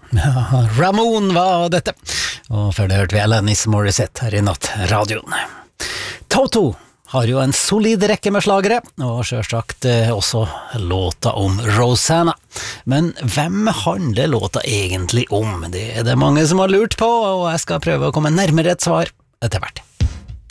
Ja, Ramon var dette. Og før det hørte vi Alanis Morissette her i nattradioen. Toto har jo en solid rekke med slagere, og selvsagt også låta om Rosanna. Men hvem handler låta egentlig om? Det er det mange som har lurt på, og jeg skal prøve å komme nærmere et svar etter hvert.